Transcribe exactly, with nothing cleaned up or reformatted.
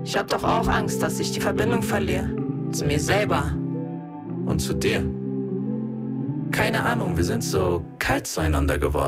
Ich hab doch auch Angst, dass ich die Verbindung verliere. Zu mir selber. Und zu dir. Keine Ahnung, wir sind so kalt zueinander geworden.